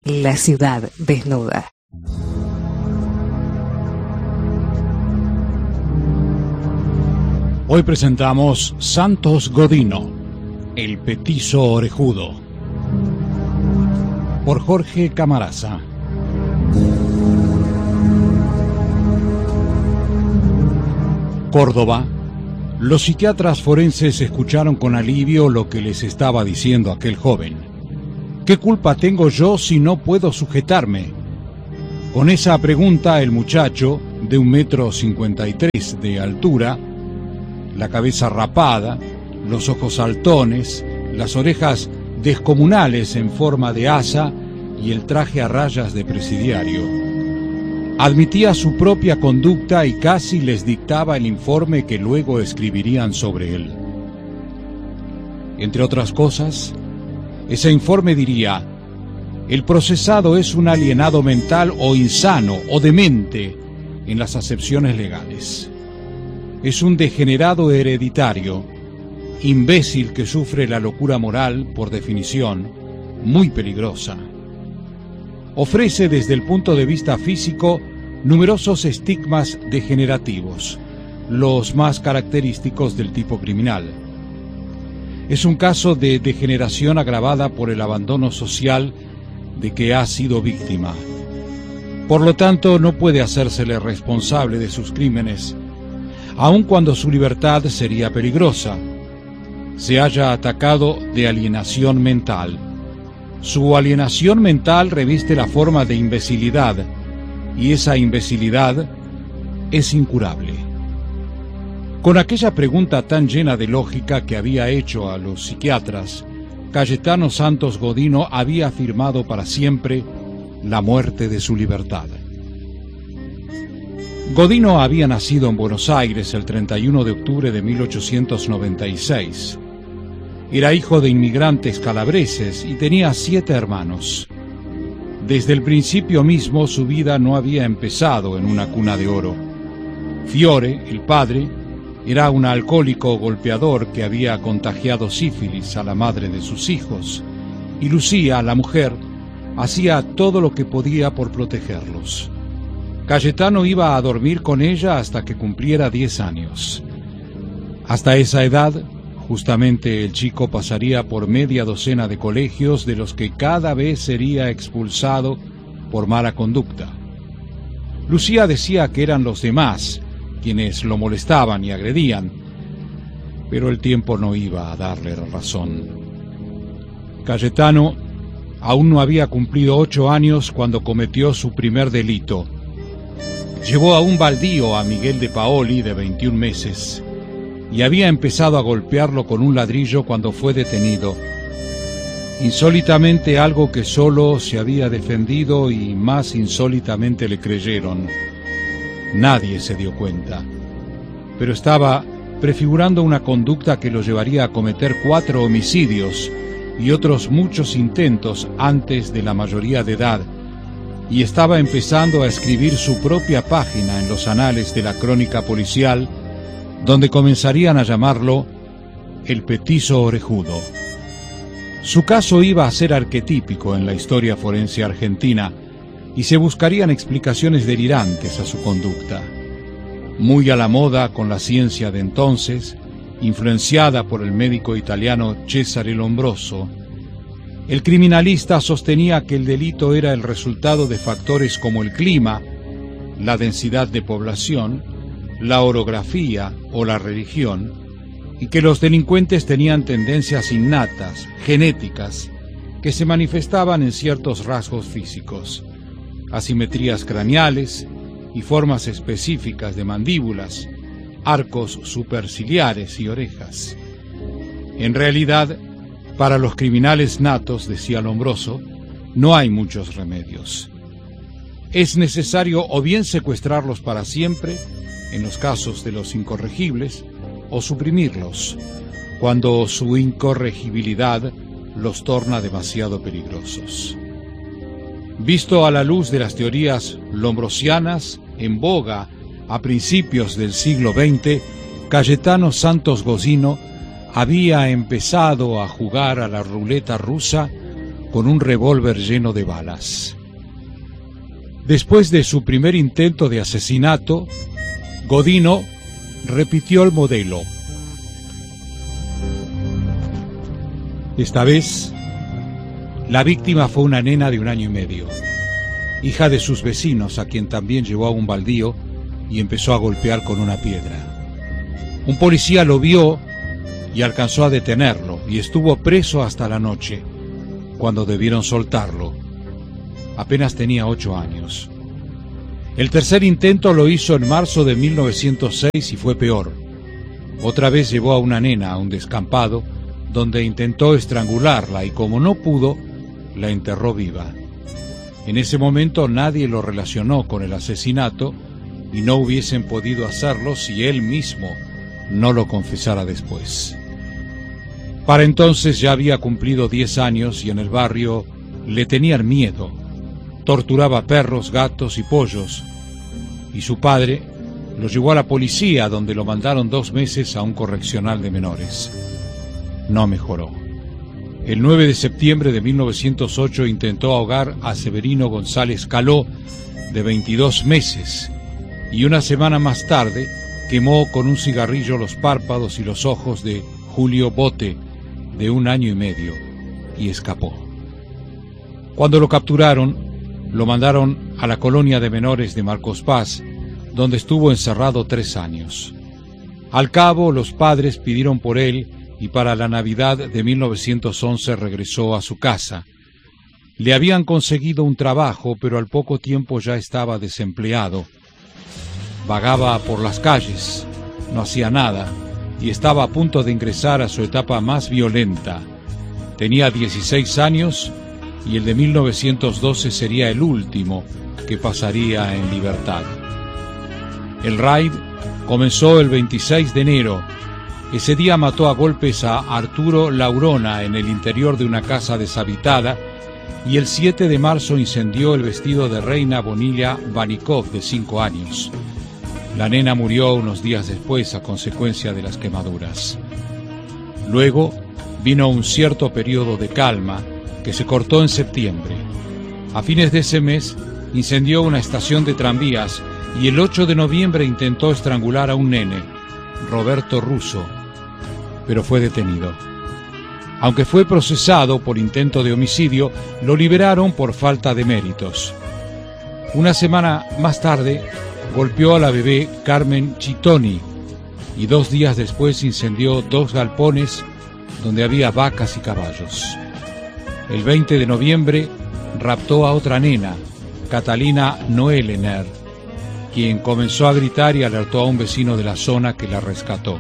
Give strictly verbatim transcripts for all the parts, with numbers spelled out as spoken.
La ciudad desnuda. Hoy presentamos Santos Godino, el petizo orejudo, por Jorge Camarasa. Córdoba. Los psiquiatras forenses escucharon con alivio lo que les estaba diciendo aquel joven. ¿Qué culpa tengo yo si no puedo sujetarme? Con esa pregunta el muchacho, de un metro cincuenta y tres de altura, la cabeza rapada, los ojos saltones, las orejas descomunales en forma de asa y el traje a rayas de presidiario, admitía su propia conducta y casi les dictaba el informe que luego escribirían sobre él. Entre otras cosas, ese informe diría: el procesado es un alienado mental o insano o demente en las acepciones legales. Es un degenerado hereditario, imbécil que sufre la locura moral, por definición, muy peligrosa. Ofrece desde el punto de vista físico numerosos estigmas degenerativos, los más característicos del tipo criminal. Es un caso de degeneración agravada por el abandono social de que ha sido víctima. Por lo tanto, no puede hacérsele responsable de sus crímenes, aun cuando su libertad sería peligrosa. Se haya atacado de alienación mental. Su alienación mental reviste la forma de imbecilidad, y esa imbecilidad es incurable. Con aquella pregunta tan llena de lógica que había hecho a los psiquiatras, Cayetano Santos Godino había firmado para siempre la muerte de su libertad. Godino había nacido en Buenos Aires el treinta y uno de octubre de mil ochocientos noventa y seis. Era hijo de inmigrantes calabreses y tenía siete hermanos. Desde el principio mismo su vida no había empezado en una cuna de oro. Fiore, el padre, era un alcohólico golpeador que había contagiado sífilis a la madre de sus hijos, y Lucía, la mujer, hacía todo lo que podía por protegerlos. Cayetano iba a dormir con ella hasta que cumpliera diez años. Hasta esa edad, justamente, el chico pasaría por media docena de colegios de los que cada vez sería expulsado por mala conducta. Lucía decía que eran los demás quienes lo molestaban y agredían, pero el tiempo no iba a darle razón. Cayetano aún no había cumplido ocho años cuando cometió su primer delito. Llevó a un baldío a Miguel de Paoli, de veintiún meses, y había empezado a golpearlo con un ladrillo cuando fue detenido. Insólitamente, algo que solo se había defendido, y más insólitamente le creyeron. Nadie se dio cuenta, pero estaba prefigurando una conducta que lo llevaría a cometer cuatro homicidios y otros muchos intentos antes de la mayoría de edad, y estaba empezando a escribir su propia página en los anales de la crónica policial, donde comenzarían a llamarlo el petizo orejudo. Su caso iba a ser arquetípico en la historia forense argentina, y se buscarían explicaciones delirantes a su conducta. Muy a la moda con la ciencia de entonces, influenciada por el médico italiano Cesare Lombroso, el criminalista sostenía que el delito era el resultado de factores como el clima, la densidad de población, la orografía o la religión, y que los delincuentes tenían tendencias innatas, genéticas, que se manifestaban en ciertos rasgos físicos, asimetrías craneales y formas específicas de mandíbulas, arcos superciliares y orejas. En realidad, para los criminales natos, decía Lombroso, no hay muchos remedios. Es necesario o bien secuestrarlos para siempre, en los casos de los incorregibles, o suprimirlos, cuando su incorregibilidad los torna demasiado peligrosos. Visto a la luz de las teorías lombrosianas en boga a principios del siglo veinte, Cayetano Santos Godino había empezado a jugar a la ruleta rusa con un revólver lleno de balas. Después de su primer intento de asesinato, Godino repitió el modelo. Esta vez, la víctima fue una nena de un año y medio, hija de sus vecinos, a quien también llevó a un baldío y empezó a golpear con una piedra. Un policía lo vio y alcanzó a detenerlo, y estuvo preso hasta la noche, cuando debieron soltarlo. Apenas tenía ocho años. El tercer intento lo hizo en marzo de mil novecientos seis y fue peor. Otra vez llevó a una nena a un descampado, donde intentó estrangularla, y como no pudo, la enterró viva. En ese momento nadie lo relacionó con el asesinato, y no hubiesen podido hacerlo si él mismo no lo confesara después. Para entonces ya había cumplido diez años y en el barrio le tenían miedo. Torturaba perros, gatos y pollos, y su padre lo llevó a la policía, donde lo mandaron dos meses a un correccional de menores. No mejoró. El nueve de septiembre de mil novecientos ocho intentó ahogar a Severino González Caló, de veintidós meses, y una semana más tarde quemó con un cigarrillo los párpados y los ojos de Julio Bote, de un año y medio, y escapó. Cuando lo capturaron, lo mandaron a la colonia de menores de Marcos Paz, donde estuvo encerrado tres años. Al cabo, los padres pidieron por él, y para la Navidad de mil novecientos once regresó a su casa. Le habían conseguido un trabajo, pero al poco tiempo ya estaba desempleado. Vagaba por las calles, no hacía nada, y estaba a punto de ingresar a su etapa más violenta. Tenía dieciséis años, y el de mil novecientos doce sería el último que pasaría en libertad. El raid comenzó el veintiséis de enero. Ese día mató a golpes a Arturo Laurona en el interior de una casa deshabitada, y el siete de marzo incendió el vestido de Reina Bonilla Vanikov, de cinco años. La nena murió unos días después a consecuencia de las quemaduras. Luego vino un cierto periodo de calma que se cortó en septiembre. A fines de ese mes incendió una estación de tranvías, y el ocho de noviembre intentó estrangular a un nene, Roberto Russo, pero fue detenido. Aunque fue procesado por intento de homicidio, lo liberaron por falta de méritos. Una semana más tarde golpeó a la bebé Carmen Chitoni, y dos días después incendió dos galpones donde había vacas y caballos. El veinte de noviembre raptó a otra nena, Catalina Noelener, quien comenzó a gritar y alertó a un vecino de la zona, que la rescató.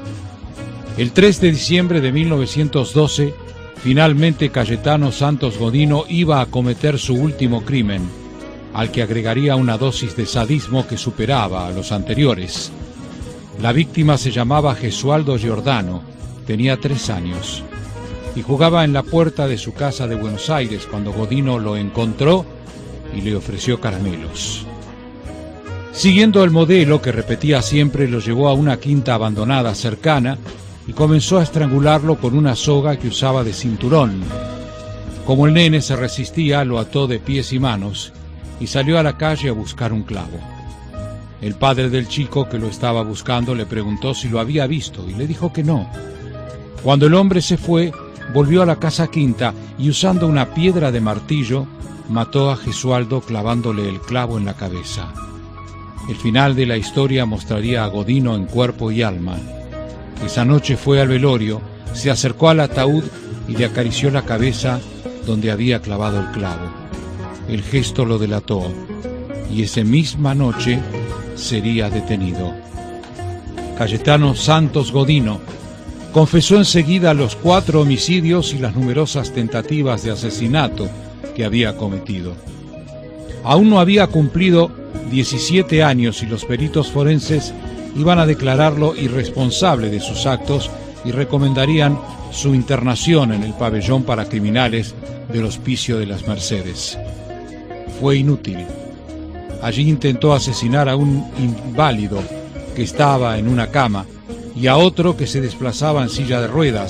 El tres de diciembre de mil novecientos doce, finalmente Cayetano Santos Godino iba a cometer su último crimen, al que agregaría una dosis de sadismo que superaba a los anteriores. La víctima se llamaba Gesualdo Giordano, tenía tres años, y jugaba en la puerta de su casa de Buenos Aires cuando Godino lo encontró y le ofreció caramelos. Siguiendo el modelo que repetía siempre, lo llevó a una quinta abandonada cercana y comenzó a estrangularlo con una soga que usaba de cinturón. Como el nene se resistía, lo ató de pies y manos y salió a la calle a buscar un clavo. El padre del chico que lo estaba buscando le preguntó si lo había visto y le dijo que no. Cuando el hombre se fue, volvió a la casa quinta y, usando una piedra de martillo, mató a Gesualdo clavándole el clavo en la cabeza. El final de la historia mostraría a Godino en cuerpo y alma. Esa noche fue al velorio, se acercó al ataúd y le acarició la cabeza donde había clavado el clavo. El gesto lo delató, y esa misma noche sería detenido. Cayetano Santos Godino confesó enseguida los cuatro homicidios y las numerosas tentativas de asesinato que había cometido. Aún no había cumplido diecisiete años y los peritos forenses iban a declararlo irresponsable de sus actos y recomendarían su internación en el pabellón para criminales del Hospicio de las Mercedes. Fue inútil. Allí intentó asesinar a un inválido que estaba en una cama y a otro que se desplazaba en silla de ruedas,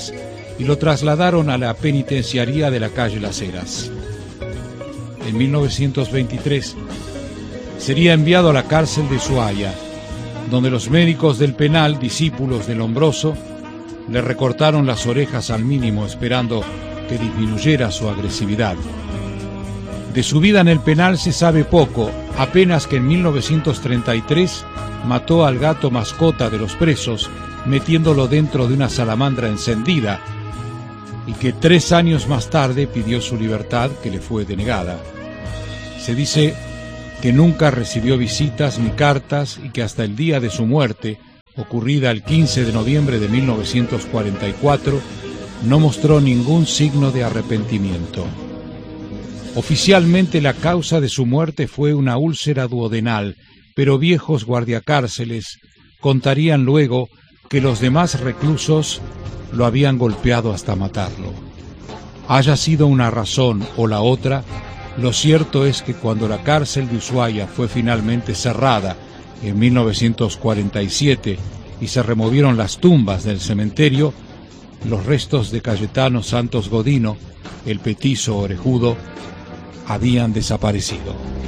y lo trasladaron a la penitenciaría de la calle Las Heras. En mil novecientos veintitrés sería enviado a la cárcel de Ushuaia, donde los médicos del penal, discípulos de Lombroso, le recortaron las orejas al mínimo esperando que disminuyera su agresividad. De su vida en el penal se sabe poco, apenas que en mil novecientos treinta y tres mató al gato mascota de los presos, metiéndolo dentro de una salamandra encendida, y que tres años más tarde pidió su libertad, que le fue denegada. Se dice que nunca recibió visitas ni cartas y que hasta el día de su muerte, ocurrida el quince de noviembre de mil novecientos cuarenta y cuatro, no mostró ningún signo de arrepentimiento. Oficialmente la causa de su muerte fue una úlcera duodenal, pero viejos guardiacárceles contarían luego que los demás reclusos lo habían golpeado hasta matarlo. Haya sido una razón o la otra, lo cierto es que cuando la cárcel de Ushuaia fue finalmente cerrada en mil novecientos cuarenta y siete y se removieron las tumbas del cementerio, los restos de Cayetano Santos Godino, el petizo orejudo, habían desaparecido.